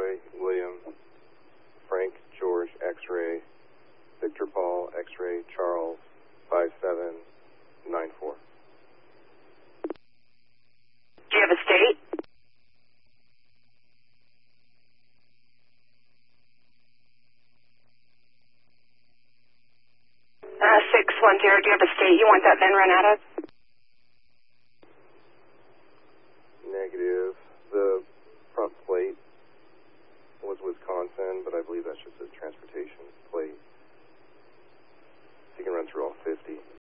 Troy, William, Frank, George, X-ray, Victor Paul, X-ray, Charles, 5794. Do you have a state? 610, do you have a state you want that VIN run out of? Negative. The front plate was Wisconsin, but I believe that's just a transportation plate. You can run through all 50.